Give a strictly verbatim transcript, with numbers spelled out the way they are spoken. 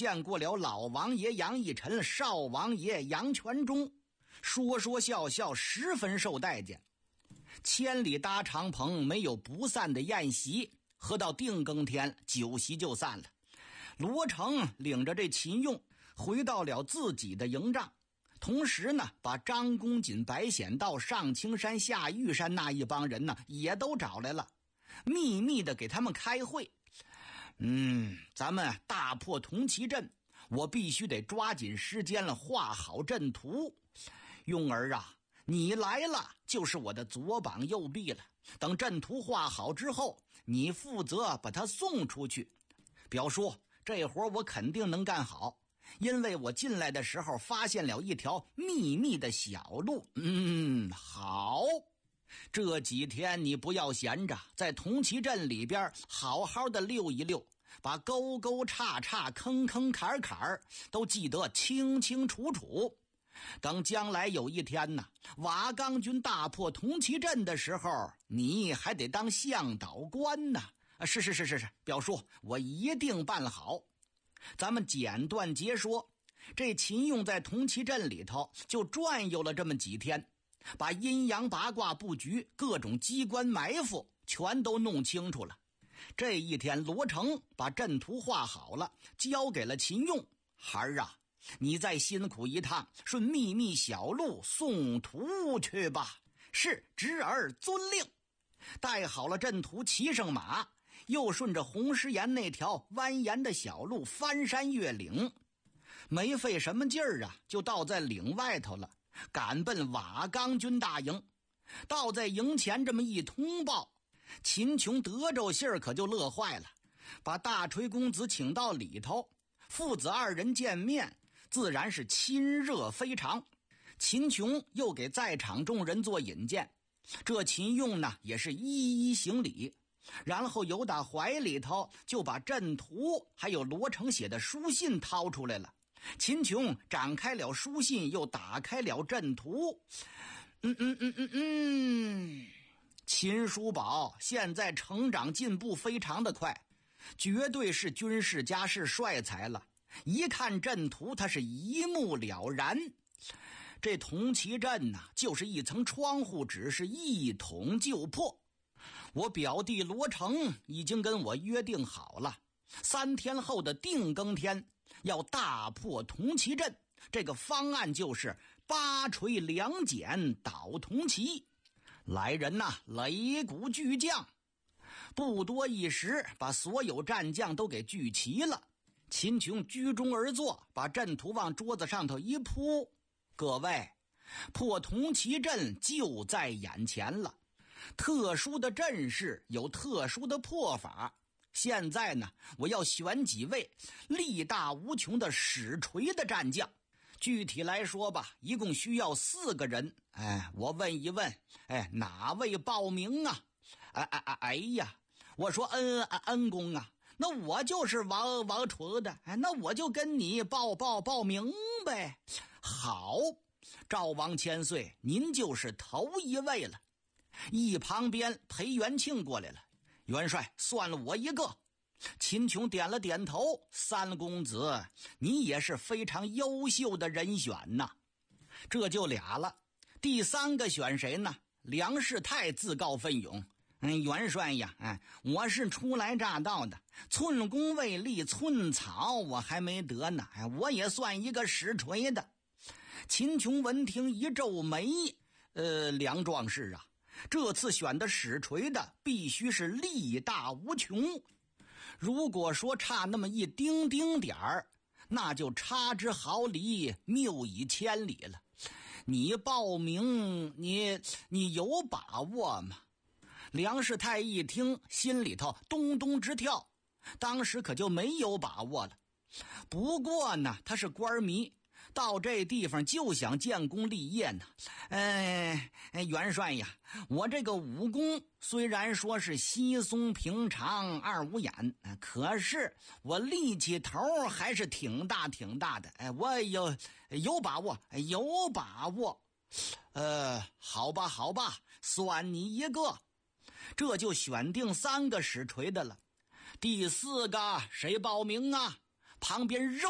见过了老王爷杨义臣、少王爷杨全忠，说说笑笑，十分受待见。千里搭长棚，没有不散的宴席，喝到定更天，酒席就散了。罗成领着这秦用回到了自己的营帐，同时呢，把张公瑾、白显道、上青山、下玉山那一帮人呢，也都找来了，秘密的给他们开会。嗯，咱们大破铜旗阵，我必须得抓紧时间了，画好阵图。用儿啊，你来了就是我的左膀右臂了。等阵图画好之后，你负责把它送出去。表叔，这活我肯定能干好，因为我进来的时候发现了一条秘密的小路。嗯，好。这几天你不要闲着，在铜旗阵里边好好的溜一溜，把沟沟叉叉、坑坑坎坎都记得清清楚楚。等将来有一天呢，瓦岗军大破铜旗阵的时候，你还得当向导官呢。啊，是是是是是，表叔，我一定办好。咱们简短截说，这秦用在铜旗阵里头就转悠了这么几天，把阴阳八卦布局、各种机关埋伏全都弄清楚了。这一天，罗成把阵图画好了，交给了秦用。孩儿啊，你再辛苦一趟，顺秘密小路送图去吧。是，侄儿遵令。带好了阵图，骑上马，又顺着红石岩那条蜿蜒的小路翻山越岭，没费什么劲儿啊，就到在岭外头了，赶奔瓦岗军大营。到在营前这么一通报，秦琼得着信儿可就乐坏了，把大锤公子请到里头，父子二人见面，自然是亲热非常。秦琼又给在场众人做引荐，这秦用呢也是一一行礼，然后由打怀里头就把阵图还有罗成写的书信掏出来了。秦琼展开了书信，又打开了阵图。嗯嗯嗯嗯嗯，秦叔宝现在成长进步非常的快，绝对是军事家是帅才了。一看阵图，他是一目了然。这铜旗阵呐，就是一层窗户纸，是一捅就破。我表弟罗成已经跟我约定好了，三天后的定更天要大破铜旗阵。这个方案就是八锤两锏捣铜旗。来人呐，擂鼓巨将。不多一时，把所有战将都给聚齐了。秦琼居中而坐，把阵图往桌子上头一铺。各位，破铜旗阵就在眼前了。特殊的阵势有特殊的破法。现在呢，我要选几位力大无穷的使锤的战将。具体来说吧，一共需要四个人。哎，我问一问，哎，哪位报名啊？哎哎哎哎呀，我说恩恩公啊，那我就是王王锤的，哎，那我就跟你报报报名呗。好，赵王千岁，您就是头一位了。一旁边裴元庆过来了，元帅，算了我一个。秦琼点了点头，三公子，你也是非常优秀的人选呐。这就俩了，第三个选谁呢？梁世泰自告奋勇。嗯，元帅呀，哎，我是初来乍到的，寸功未立，寸草我还没得呢，哎，我也算一个使锤的。秦琼闻听一皱眉，呃，梁壮士啊，这次选的使锤的必须是力大无穷。如果说差那么一丁丁点儿，那就差之毫厘，谬以千里了。你报名，你你有把握吗？梁世泰一听，心里头咚咚直跳，当时可就没有把握了。不过呢，他是官迷，到这地方就想建功立业呢。哎，元帅呀，我这个武功虽然说是稀松平常，二五眼，可是我力气头还是挺大挺大的。哎，我有有把握，有把握。呃，好吧好吧，算你一个。这就选定三个使锤的了。第四个谁报名啊？旁边肉